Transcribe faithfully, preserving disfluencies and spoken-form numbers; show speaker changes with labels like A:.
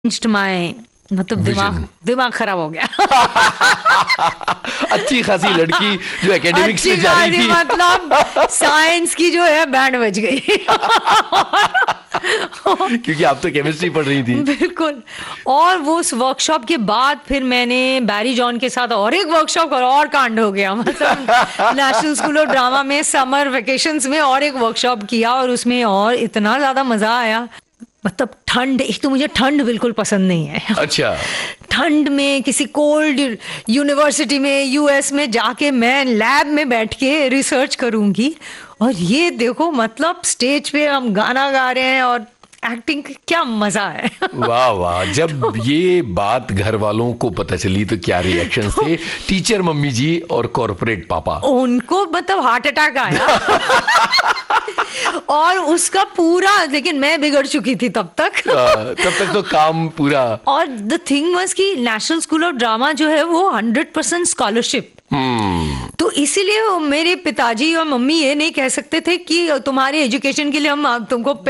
A: My मतलब दिमाग दिमाग खराब हो गया।
B: अच्छी खासी लड़की जो एकेडमिक्स में जा रही थी,
A: मतलब साइंस की जो है बैंड बज गई।
B: क्योंकि आप तो केमिस्ट्री पढ़ रही थी।
A: बिल्कुल। और वो उस वर्कशॉप के बाद फिर मैंने बैरी जॉन के साथ और एक वर्कशॉप और, और कांड हो गया। मतलब नेशनल स्कूल ऑफ ड्रामा में समर वेकेशंस में और एक वर्कशॉप किया और उसमें और इतना ज्यादा मजा आया। मतलब ठंड, एक तो मुझे ठंड बिल्कुल पसंद नहीं है।
B: अच्छा।
A: ठंड में किसी कोल्ड यूनिवर्सिटी में यूएस में जाके मैं लैब में बैठ के रिसर्च करूंगी, और ये देखो मतलब स्टेज पे हम गाना गा रहे हैं और एक्टिंग, क्या मजा है।
B: वाह वाह। जब ये बात घर वालों को पता चली तो क्या रिएक्शंस थे? टीचर मम्मी जी और कॉर्पोरेट पापा?
A: उनको मतलब हार्ट अटैक आया। और उसका पूरा, लेकिन मैं बिगड़ चुकी थी तब तक।
B: आ, तब तक तो काम पूरा।
A: और द थिंग वाज कि नेशनल स्कूल ऑफ ड्रामा जो है वो हंड्रेड परसेंट स्कॉलरशिप, तो इसीलिए मेरे पिताजी और मम्मी ये नहीं कह सकते थे कि तुम्हारे एजुकेशन के लिए हम तुमको